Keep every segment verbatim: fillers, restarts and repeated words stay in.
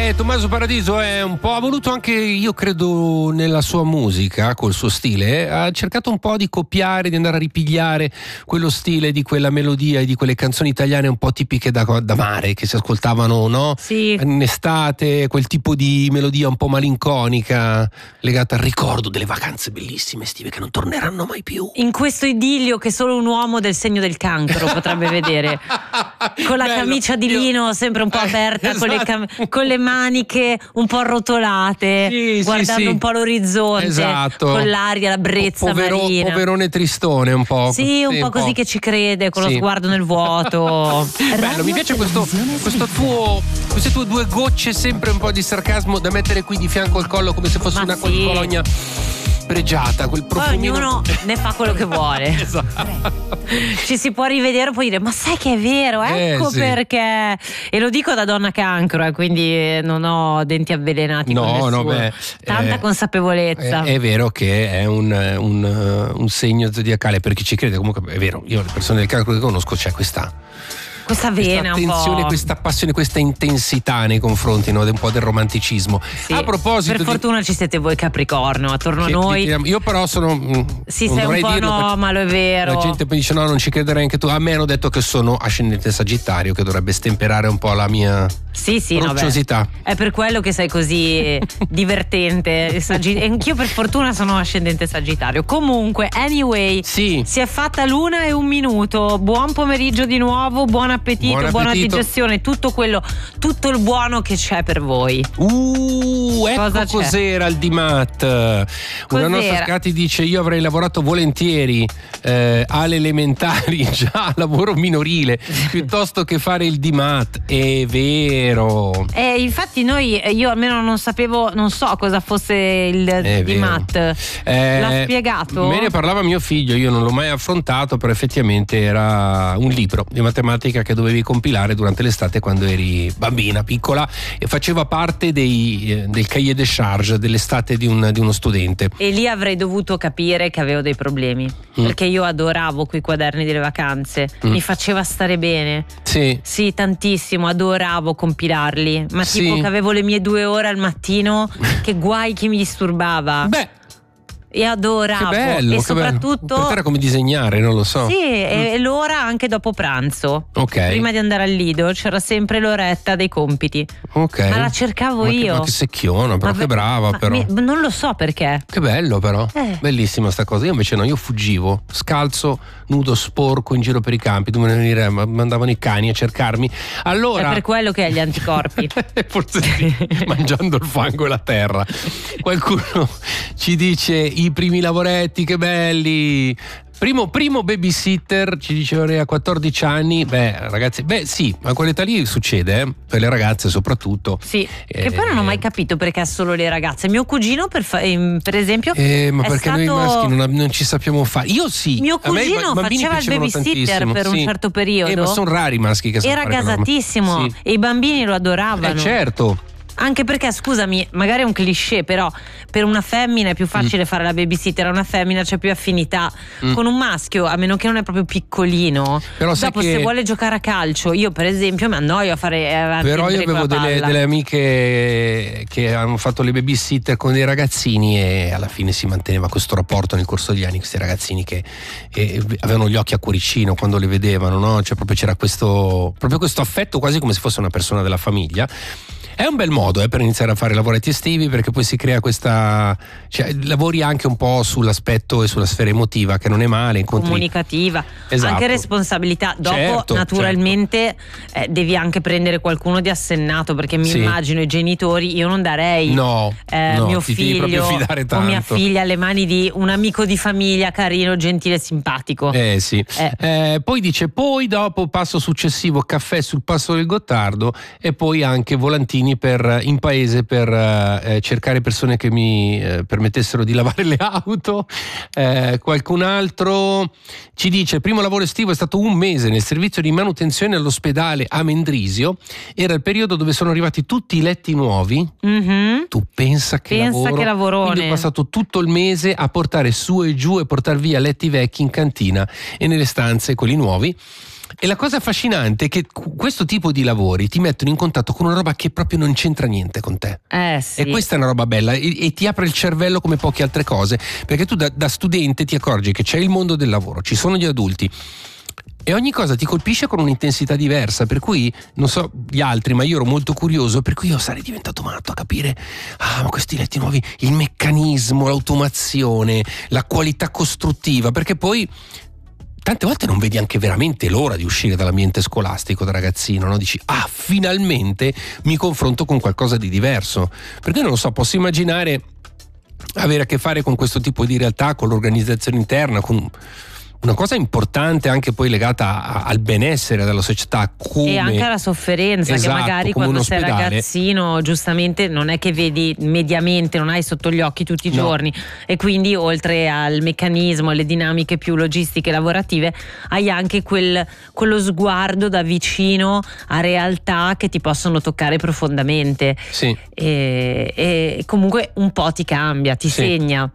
Eh, Tommaso Paradiso è un po', ha voluto anche, io credo, nella sua musica, col suo stile, ha cercato un po' di copiare, di andare a ripigliare quello stile di quella melodia e di quelle canzoni italiane un po' tipiche da, da mare, che si ascoltavano, no? Sì. In estate, quel tipo di melodia un po' malinconica, legata al ricordo delle vacanze bellissime estive che non torneranno mai più. In questo idillio che solo un uomo del segno del cancro potrebbe vedere, con la Bello. camicia di lino sempre un po' aperta, esatto. con, le cam- con le maniche un po' arrotolate, Sì, guardando sì, sì. un po' l'orizzonte, Esatto. con l'aria, la brezza Povero, marina. Poverone tristone un po'. Sì, un po' così che ci crede, con lo Sì. sguardo nel vuoto. Bello, mi piace questo, questo tuo, queste tue due gocce sempre un po' di sarcasmo da mettere qui di fianco al collo come se fosse Ma un'acqua sì. di Bologna pregiata, quel Poi profumino. ognuno ne fa quello che vuole. Esatto. Ci si può rivedere e poi dire: ma sai che è vero, ecco Eh, sì. perché. E lo dico da donna cancro, eh, quindi non ho denti avvelenati. con No, nessuno. no, beh, Tanta eh, consapevolezza. È, è vero che è un, un, un segno zodiacale per chi ci crede. Comunque è vero, io le persone del cancro che conosco c'è questa Questa questa vena un attenzione, po'. questa passione, questa intensità nei confronti, no, di un po' del romanticismo. Sì. A proposito Per di- fortuna ci siete voi Capricorno attorno che- a noi. di- io però sono mh, Sì, non sei un dovrei po' dirlo no, perché ma lo è vero. la gente poi dice no, non ci crederai anche tu. A me hanno detto che sono ascendente Sagittario, che dovrebbe stemperare un po' la mia Sì, sì, no, beh. rocciosità. È per quello che sei così divertente. Saggi- e anch'io per fortuna sono ascendente Sagittario. Comunque, anyway, Sì. si è fatta l'una e un minuto. Buon pomeriggio di nuovo, buon appetito, Buon buona appetito. digestione, tutto quello, tutto il buono che c'è per voi. Uh, ecco Cosa c'è? cos'era il D M A T. Una Cos'era? nostra Scati dice: io avrei lavorato volentieri eh, alle elementari, già lavoro minorile, piuttosto che fare il D M A T. È vero. E infatti noi, io almeno non sapevo, non so cosa fosse il È D M A T. vero. Eh, L'ha spiegato? Me ne parlava mio figlio, io non l'ho mai affrontato, però effettivamente era un libro di matematica che dovevi compilare durante l'estate quando eri bambina, piccola, e faceva parte dei, eh, del cahier de charge dell'estate di, un, di uno studente. E lì avrei dovuto capire che avevo dei problemi, Mm. perché io adoravo quei quaderni delle vacanze, Mm. mi faceva stare bene. Sì. Sì, tantissimo, adoravo compilarli, ma Sì. tipo che avevo le mie due ore al mattino, che guai chi mi disturbava. Beh, E adoravo. che bello, e che soprattutto bello. Per te era come disegnare, non lo so. sì, e, e l'ora anche dopo pranzo. Ok. Prima di andare al Lido c'era sempre l'oretta dei compiti. Ok. Ma la cercavo Ma che- io. ma che secchiona, però Ma che ve- brava, ma però. mi- non lo so perché. Che bello però, Eh. bellissima sta cosa. Io invece no, io fuggivo, scalzo, nudo, sporco in giro per i campi, dovevano venire, ma mandavano i cani a cercarmi. Allora, È per quello che hai gli anticorpi. forse sì, mangiando il fango e la terra. Qualcuno ci dice i primi lavoretti, che belli. Primo, primo babysitter, ci diceva lei, a quattordici anni. Beh, ragazzi, beh sì, a quell'età lì succede, eh? Per le ragazze soprattutto. Sì, Eh, che poi non ho mai capito perché solo le ragazze. Mio cugino, per, fa- ehm, per esempio, Eh, ma è perché stato... noi maschi non, non ci sappiamo fare? Io sì. Mio A me i cugino bambini faceva il piacevano babysitter tantissimo, per un sì. certo periodo. Eh, ma sono rari i maschi che sanno Era fare quella roba. gasatissimo Sì. e i bambini lo adoravano. Eh, certo. Anche perché, scusami, magari è un cliché, però per una femmina è più facile Mm. fare la babysitter, a una femmina c'è più affinità. Mm. Con un maschio, a meno che non è proprio piccolino, Però sai dopo che- se vuole giocare a calcio, io per esempio mi annoio a fare eh, avanti e Però io indietro con avevo la delle, palla. delle amiche che hanno fatto le babysitter con dei ragazzini e alla fine si manteneva questo rapporto nel corso degli anni, questi ragazzini che eh, avevano gli occhi a cuoricino quando le vedevano, no? Cioè proprio c'era questo, proprio questo affetto quasi come se fosse una persona della famiglia. È un bel modo eh, per iniziare a fare lavoretti estivi, perché poi si crea questa, cioè lavori anche un po' sull'aspetto e sulla sfera emotiva, che non è male, incontri. Comunicativa, Esatto. anche responsabilità. Dopo Certo, naturalmente eh, devi anche prendere qualcuno di assennato, perché mi Sì. immagino i genitori, io non darei No, eh, no, mio ti devi figlio proprio fidare o mia tanto. figlia alle mani di un amico di famiglia carino, gentile, simpatico. Eh sì. Eh. Eh, poi dice: poi dopo passo successivo, caffè sul passo del Gottardo e poi anche volantini per, in paese per eh, cercare persone che mi eh, permettessero di lavare le auto. Eh, qualcun altro ci dice: il primo lavoro estivo è stato un mese nel servizio di manutenzione all'ospedale a Mendrisio. Era il periodo dove sono arrivati tutti i letti nuovi. Mhm. Tu pensa che Pensa lavoro. che lavorone. Quindi ho passato tutto il mese a portare su e giù e portare via letti vecchi in cantina e nelle stanze quelli nuovi. E la cosa affascinante è che questo tipo di lavori ti mettono in contatto con una roba che proprio non c'entra niente con te. Eh, sì. E questa è una roba bella e, e ti apre il cervello come poche altre cose, perché tu da, da studente ti accorgi che c'è il mondo del lavoro, ci sono gli adulti e ogni cosa ti colpisce con un'intensità diversa, per cui non so gli altri, ma io ero molto curioso, per cui io sarei diventato matto a capire ah ma questi letti nuovi, il meccanismo, l'automazione, la qualità costruttiva, perché poi tante volte non vedi anche veramente l'ora di uscire dall'ambiente scolastico da ragazzino, no? Dici, ah, finalmente mi confronto con qualcosa di diverso. Perché non lo so, posso immaginare avere a che fare con questo tipo di realtà, con l'organizzazione interna, con una cosa importante anche poi legata a, al benessere della società, come, e anche alla sofferenza, esatto, che magari quando sei ragazzino giustamente non è che vedi mediamente, non hai sotto gli occhi tutti i no. giorni, e quindi oltre al meccanismo, alle dinamiche più logistiche lavorative, hai anche quel, quello sguardo da vicino a realtà che ti possono toccare profondamente. Sì. e, e comunque un po' ti cambia, ti sì. segna.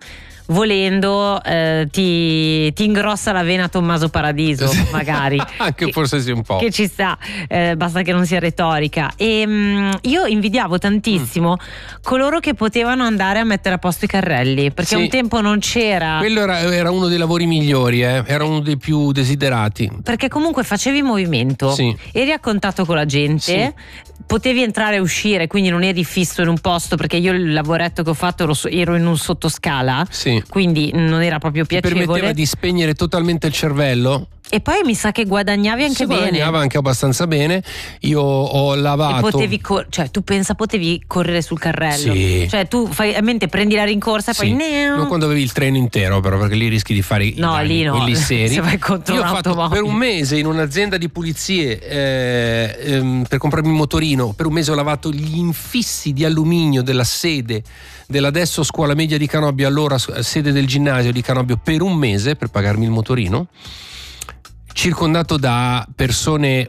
Volendo eh, ti, ti ingrossa la vena Tommaso Paradiso, magari. Anche che, forse sì, un po'. Che ci sta, eh, basta che non sia retorica. E mh, io invidiavo tantissimo mm. coloro che potevano andare a mettere a posto i carrelli, perché sì. un tempo non c'era. Quello era, era uno dei lavori migliori, eh? Era uno dei più desiderati. Perché comunque facevi movimento, sì. eri a contatto con la gente. Sì. Potevi entrare e uscire, quindi non eri fisso in un posto, perché io il lavoretto che ho fatto ero, ero in un sottoscala, sì. quindi non era proprio piacevole. Ti permetteva di spegnere totalmente il cervello. E poi mi sa che guadagnavi anche si bene. Guadagnava anche abbastanza bene. Io ho lavato. E potevi cor- cioè tu pensa potevi correre sul carrello. Sì. Cioè tu fai a mente prendi la rincorsa e sì. poi neo. Non quando avevi il treno intero, però, perché lì rischi di fare no, i danni, lì no. quelli seri. Se vai contro Io ho fatto per un mese in un'azienda di pulizie eh, ehm, per comprarmi un motorino. Per un mese ho lavato gli infissi di alluminio della sede dell'adesso scuola media di Canobbio, allora sede del ginnasio di Canobbio, per un mese per pagarmi il motorino, circondato da persone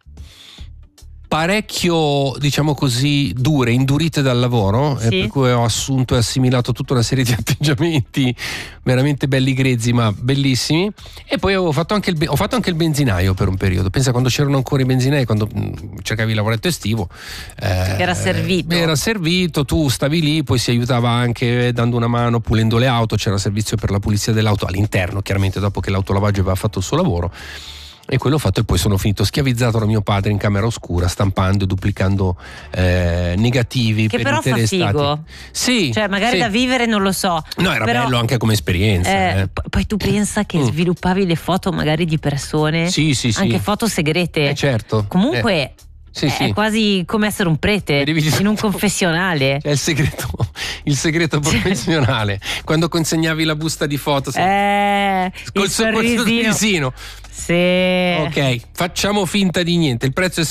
parecchio, diciamo così, dure, indurite dal lavoro, sì. eh, per cui ho assunto e assimilato tutta una serie di atteggiamenti veramente belli grezzi ma bellissimi. E poi ho fatto anche il, ho fatto anche il benzinaio per un periodo. Pensa, quando c'erano ancora i benzinai, quando mh, cercavi il lavoretto estivo, eh, era servito era servito, tu stavi lì, poi si aiutava anche dando una mano pulendo le auto, c'era servizio per la pulizia dell'auto all'interno, chiaramente dopo che l'autolavaggio aveva fatto il suo lavoro. E quello ho fatto, e poi sono finito schiavizzato da mio padre in camera oscura, stampando e duplicando eh, negativi che per però fa figo. Sì, cioè magari sì. da vivere non lo so. No, era però, bello anche come esperienza. Eh, eh. p- poi tu pensa che mm. sviluppavi le foto magari di persone, sì, sì, sì. anche foto segrete. Eh, certo. Comunque. Eh. Sì, è sì. quasi come essere un prete in un confessionale. È il segreto, il segreto professionale. Quando consegnavi la busta di foto, eh, col il sorrisino. sorrisino. Sì. Ok, facciamo finta di niente. Il prezzo è